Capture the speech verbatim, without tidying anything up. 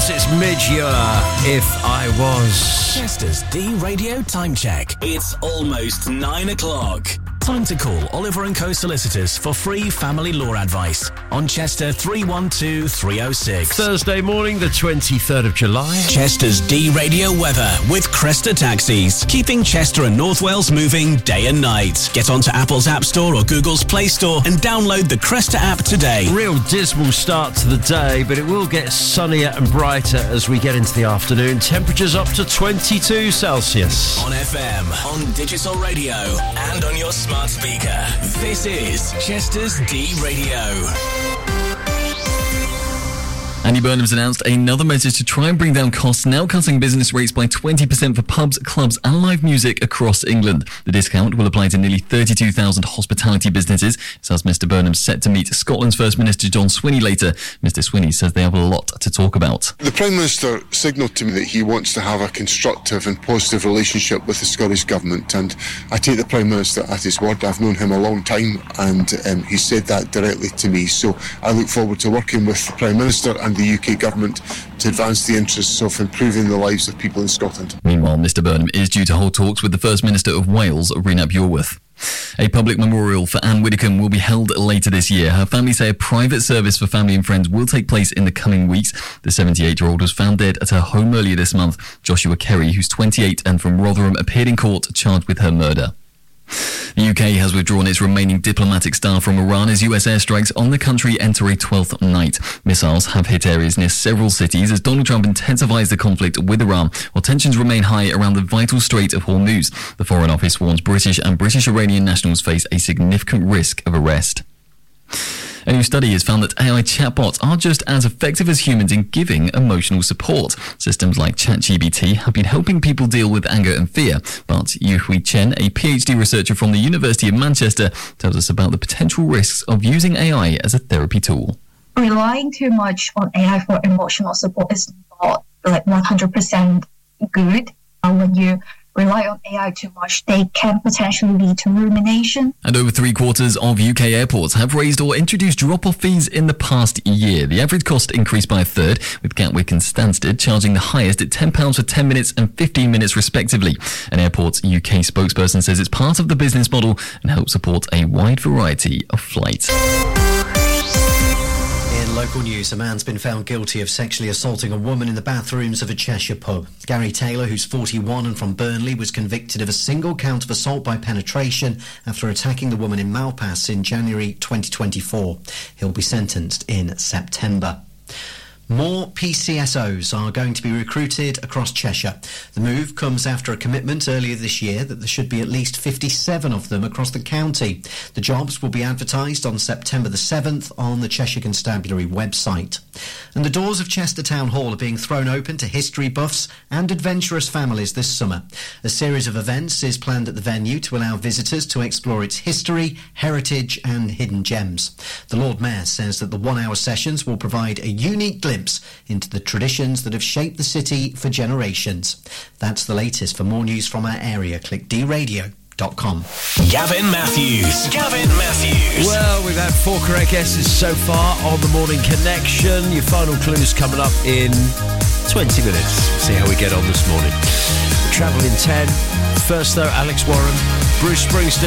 course, it's mid-year. If I was... Chester's D Radio Time Check. It's almost nine o'clock. Time to call Oliver and Co Solicitors for free family law advice on Chester three one two, three oh six. Thursday morning, the twenty-third of July. Chester's D Radio weather with Cresta Taxis, keeping Chester and North Wales moving day and night. Get onto Apple's App Store or Google's Play Store and download the Cresta app today. Real dismal start to the day, but it will get sunnier and brighter as we get into the afternoon. Temperatures up to twenty-two Celsius. On F M, on digital radio, and on your smart speaker. This is Chester's D Radio. Andy Burnham's announced another measure to try and bring down costs, now cutting business rates by twenty percent for pubs, clubs and live music across England. The discount will apply to nearly thirty-two thousand hospitality businesses. So as Mister Burnham's set to meet Scotland's First Minister John Swinney later, Mister Swinney says they have a lot to talk about. The Prime Minister signalled to me that he wants to have a constructive and positive relationship with the Scottish Government, and I take the Prime Minister at his word. I've known him a long time, and um, he said that directly to me. So I look forward to working with the Prime Minister and the U K Government to advance the interests of improving the lives of people in Scotland. Meanwhile, Mister Burnham is due to hold talks with the First Minister of Wales, Rhys Iorwerth. A public memorial for Anne Widdecombe will be held later this year. Her family say a private service for family and friends will take place in the coming weeks. The seventy-eight-year-old was found dead at her home earlier this month. Joshua Kerry, who's twenty-eight and from Rotherham, appeared in court charged with her murder. The U K has withdrawn its remaining diplomatic staff from Iran as U S airstrikes on the country enter a twelfth night. Missiles have hit areas near several cities as Donald Trump intensifies the conflict with Iran, while tensions remain high around the vital Strait of Hormuz. The Foreign Office warns British and British Iranian nationals face a significant risk of arrest. A new study has found that A I chatbots are just as effective as humans in giving emotional support. Systems like ChatGPT have been helping people deal with anger and fear, but Yu-Hui Chen, a PhD researcher from the University of Manchester, tells us about the potential risks of using A I as a therapy tool. Relying too much on A I for emotional support is not like one hundred percent good. Uh, when you rely on A I too much, they can potentially lead to rumination. And over three quarters of U K airports have raised or introduced drop-off fees in the past year. The average cost increased by a third, with Gatwick and Stansted charging the highest at ten pounds for ten minutes and fifteen minutes respectively. An airport's U K spokesperson says it's part of the business model and helps support a wide variety of flights. Local news, a man's been found guilty of sexually assaulting a woman in the bathrooms of a Cheshire pub. Gary Taylor, who's forty-one and from Burnley, was convicted of a single count of assault by penetration after attacking the woman in Malpass in January twenty twenty-four. He'll be sentenced in September. More P C S Os are going to be recruited across Cheshire. The move comes after a commitment earlier this year that there should be at least fifty-seven of them across the county. The jobs will be advertised on September the seventh on the Cheshire Constabulary website. And the doors of Chester Town Hall are being thrown open to history buffs and adventurous families this summer. A series of events is planned at the venue to allow visitors to explore its history, heritage and hidden gems. The Lord Mayor says that the one-hour sessions will provide a unique glimpse into the traditions that have shaped the city for generations. That's the latest. For more news from our area, click d radio dot com. Gavin Matthews. Gavin Matthews. Well, we've had four correct guesses so far on the Morning Connection. Your final clues coming up in twenty minutes. See how we get on this morning. We're travelling ten. First, though, Alex Warren, Bruce Springsteen.